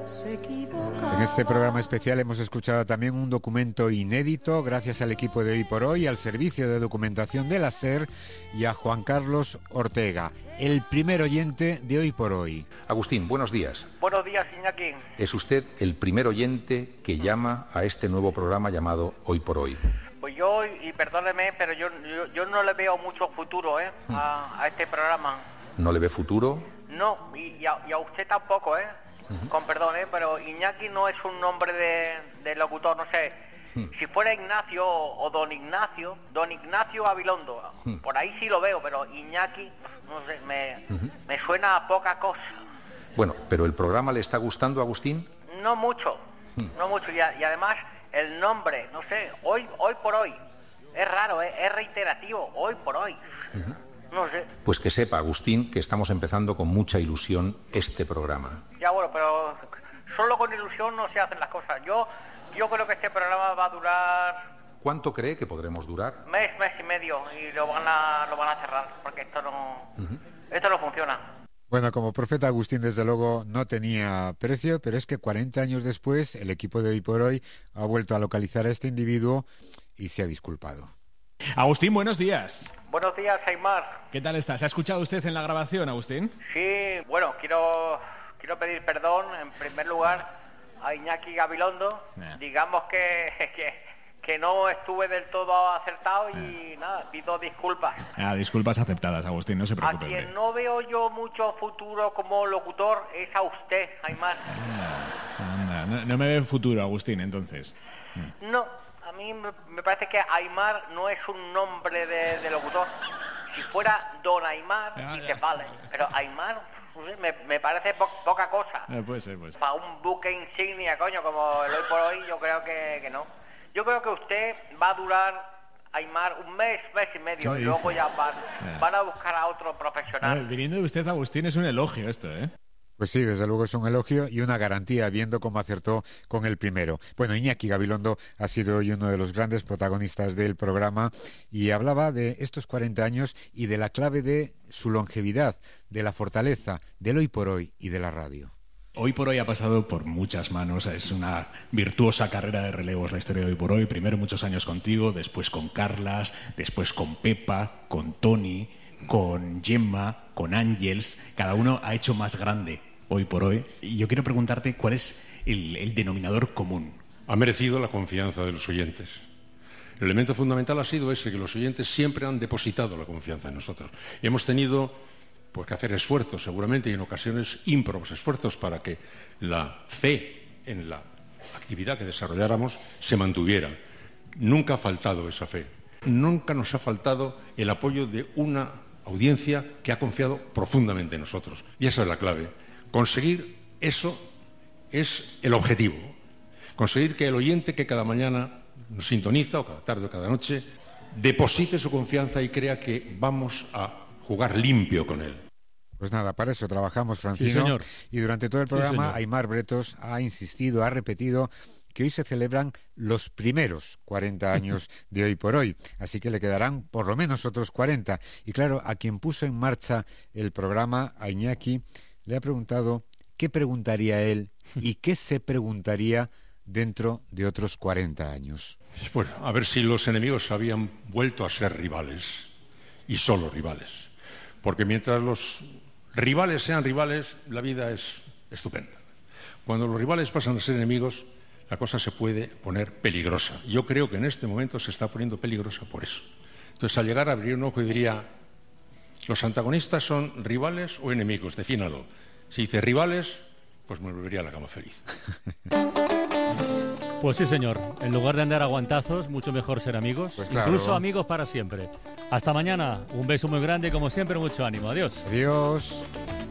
En este programa especial hemos escuchado también un documento inédito gracias al equipo de Hoy por Hoy, al servicio de documentación de la SER y a Juan Carlos Ortega, el primer oyente de Hoy por Hoy. Agustín, buenos días. Buenos días, Iñaki. Es usted el primer oyente que llama a este nuevo programa llamado Hoy por Hoy. Pues yo, y perdóneme, pero yo no le veo mucho futuro a este programa. ¿No le ve futuro? No, y a usted tampoco, con perdón, pero Iñaki no es un nombre de locutor, no sé. Si fuera Ignacio o Don Ignacio Gabilondo, por ahí sí lo veo, pero Iñaki, no sé, me suena a poca cosa. Bueno, ¿pero el programa le está gustando, Agustín? No mucho, y además el nombre, no sé, hoy por hoy, es raro, es reiterativo, hoy por hoy. No sé. Pues que sepa, Agustín, que estamos empezando con mucha ilusión este programa. Ya bueno, pero solo con ilusión no se hacen las cosas. Yo creo que este programa va a durar... ¿Cuánto cree que podremos durar? Mes y medio, y lo van a cerrar, porque esto no funciona. Bueno, como profeta Agustín, desde luego, no tenía precio, pero es que 40 años después, el equipo de Hoy por Hoy ha vuelto a localizar a este individuo y se ha disculpado. Agustín, buenos días. Buenos días, Aimar. ¿Qué tal está? ¿Se ha escuchado usted en la grabación, Agustín? Sí, bueno, quiero pedir perdón, en primer lugar, a Iñaki Gabilondo. Digamos que no estuve del todo acertado y nada, pido disculpas. Disculpas aceptadas, Agustín, no se preocupe. A quien no veo yo mucho futuro como locutor es a usted, Aimar. No me ve futuro, Agustín, entonces. No, a mí me parece que Aimar no es un nombre de locutor. Si fuera Don Aimar, dice vale, pero Aimar me parece poca cosa. Puede ser. Para un buque insignia, coño, como el Hoy por Hoy, yo creo que no. Yo creo que usted va a durar, Aimar, un mes y medio, y luego ya van a buscar a otro profesional. Viniendo de usted, Agustín, es un elogio esto, ¿eh? Pues sí, desde luego es un elogio y una garantía, viendo cómo acertó con el primero. Bueno, Iñaki Gabilondo ha sido hoy uno de los grandes protagonistas del programa y hablaba de estos 40 años y de la clave de su longevidad, de la fortaleza, del Hoy por Hoy y de la radio. Hoy por Hoy ha pasado por muchas manos, es una virtuosa carrera de relevos la historia de Hoy por Hoy. Primero muchos años contigo, después con Carlas, después con Pepa, con Tony, con Gemma, con Ángels. Cada uno ha hecho más grande Hoy por Hoy. Y yo quiero preguntarte cuál es el denominador común. Ha merecido la confianza de los oyentes. El elemento fundamental ha sido ese, que los oyentes siempre han depositado la confianza en nosotros. Y hemos tenido que hacer esfuerzos, seguramente, y en ocasiones ímprobos esfuerzos para que la fe en la actividad que desarrolláramos se mantuviera. Nunca ha faltado esa fe. Nunca nos ha faltado el apoyo de una audiencia que ha confiado profundamente en nosotros. Y esa es la clave. Conseguir eso es el objetivo. Conseguir que el oyente que cada mañana nos sintoniza, o cada tarde o cada noche, deposite su confianza y crea que vamos a jugar limpio con él. Pues nada, para eso trabajamos, Francino. Sí, señor. Y durante todo el programa, Sí, Aimar Bretos ha insistido, ha repetido que hoy se celebran los primeros 40 años de Hoy por Hoy, así que le quedarán por lo menos otros 40. Y claro, a quien puso en marcha el programa, a Iñaki, le ha preguntado qué preguntaría él y qué se preguntaría dentro de otros 40 años. Bueno, a ver si los enemigos habían vuelto a ser rivales, y solo rivales. Porque mientras los rivales sean rivales, la vida es estupenda. Cuando los rivales pasan a ser enemigos, la cosa se puede poner peligrosa. Yo creo que en este momento se está poniendo peligrosa por eso. Entonces, al llegar, abriría un ojo y diría: ¿los antagonistas son rivales o enemigos? Defínalo. Si dice rivales, pues me volvería a la cama feliz. Pues sí, señor. En lugar de andar a guantazos, mucho mejor ser amigos. Pues claro. Incluso amigos para siempre. Hasta mañana. Un beso muy grande, como siempre, mucho ánimo. Adiós. Adiós.